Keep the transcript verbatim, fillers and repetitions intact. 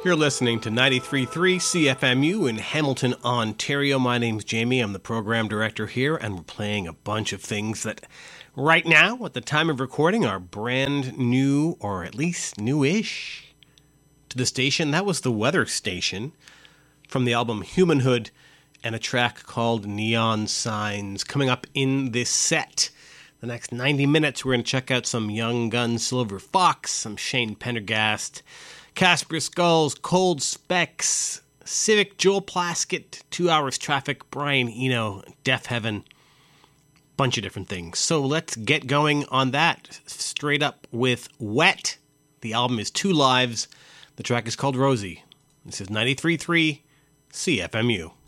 You're listening to ninety-three point three C F M U in Hamilton, Ontario. My name's Jamie. I'm the program director here, and we're playing a bunch of things that right now, at the time of recording, are brand new, or at least new-ish, to the station. That was The Weather Station from the album Humanhood, and a track called Neon Signs. Coming up in this set, the next ninety minutes, we're going to check out some Young Guns, Silver Fox, some Shane Pendergast, Casper Skulls, Cold Specs, Civic, Joel Plaskett, Two Hours Traffic, Brian Eno, Deaf Heaven, bunch of different things. So let's get going on that straight up with Wet. The album is Two Lives. The track is called Rosie. This is ninety-three point three C F M U.